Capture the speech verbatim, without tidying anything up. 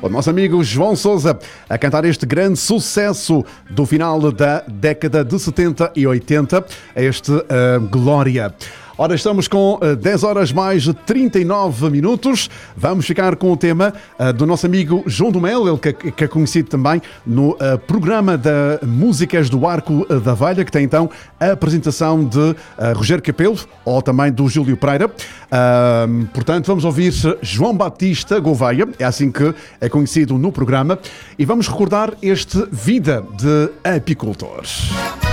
O nosso amigo João Sousa a cantar este grande sucesso do final da década de setenta e oitenta, este uh, Glória. Ora, estamos com dez horas mais trinta e nove minutos. Vamos ficar com o tema uh, do nosso amigo João do Mel, ele que, que é conhecido também no uh, programa da Músicas do Arco da Velha, que tem então a apresentação de uh, Rogério Capelo, ou também do Júlio Pereira. Uh, portanto, vamos ouvir João Batista Gouveia, é assim que é conhecido no programa, e vamos recordar este Vida de Apicultor.